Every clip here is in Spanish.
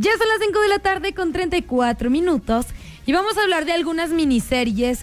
Ya son las 5 de la tarde con 34 minutos y vamos a hablar de algunas miniseries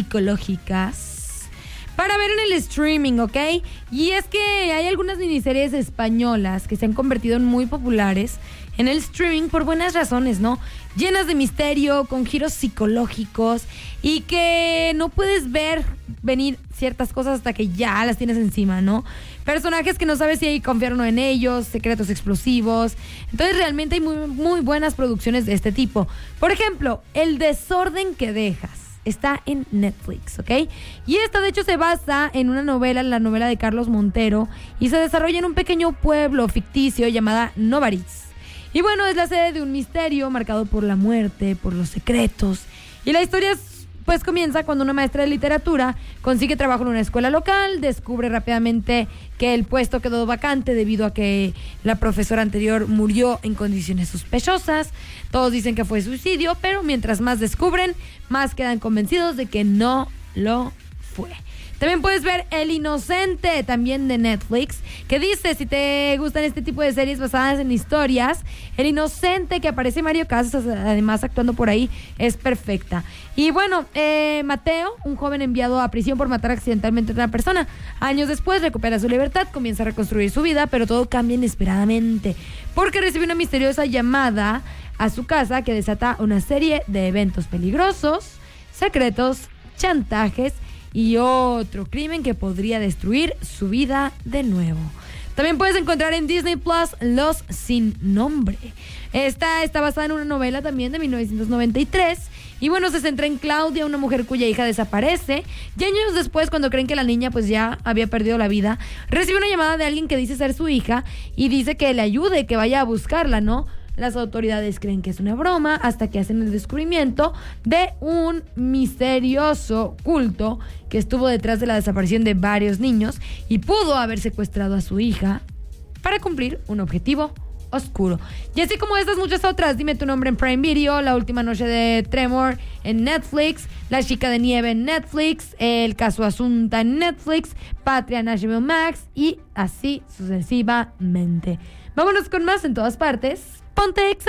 psicológicas para ver en el streaming, ¿ok? Y es que hay algunas miniseries españolas que se han convertido en muy populares en el streaming por buenas razones, ¿no? Llenas de misterio, con giros psicológicos y que no puedes ver venir ciertas cosas hasta que ya las tienes encima, ¿no? Personajes que no sabes si hay que confiar o no en ellos, secretos explosivos. Entonces realmente hay muy, muy buenas producciones de este tipo. Por ejemplo, El desorden que dejas. Está en Netflix, ¿ok? Y esta de hecho se basa en una novela, la novela de Carlos Montero, y se desarrolla en un pequeño pueblo ficticio llamada Novaritz. Y bueno, es la sede de un misterio marcado por la muerte, por los secretos. Y la historia pues comienza cuando una maestra de literatura consigue trabajo en una escuela local, descubre rápidamente que el puesto quedó vacante debido a que la profesora anterior murió en condiciones sospechosas. Todos dicen que fue suicidio, pero mientras más descubren, más quedan convencidos de que no lo fue. También puedes ver El Inocente, también de Netflix, que dice, si te gustan este tipo de series basadas en historias, El Inocente, que aparece Mario Casas, además actuando por ahí, es perfecta. Y bueno, Mateo, un joven enviado a prisión por matar accidentalmente a una persona. Años después recupera su libertad, comienza a reconstruir su vida, pero todo cambia inesperadamente, porque recibe una misteriosa llamada a su casa que desata una serie de eventos peligrosos, secretos, chantajes y otro crimen que podría destruir su vida de nuevo. También puedes encontrar en Disney Plus Los Sin Nombre. Esta está basada en una novela también de 1993. Y bueno, se centra en Claudia, una mujer cuya hija desaparece. Y años después, cuando creen que la niña pues ya había perdido la vida, recibe una llamada de alguien que dice ser su hija y dice que le ayude, que vaya a buscarla, ¿no? Las autoridades creen que es una broma hasta que hacen el descubrimiento de un misterioso culto que estuvo detrás de la desaparición de varios niños y pudo haber secuestrado a su hija para cumplir un objetivo oscuro. Y así como estas muchas otras, Dime tu nombre en Prime Video, La última noche de Tremor en Netflix, La chica de nieve en Netflix, El caso Asunta en Netflix, Patria en HBO Max y así sucesivamente. Vámonos con más en todas partes. Ponte Exa.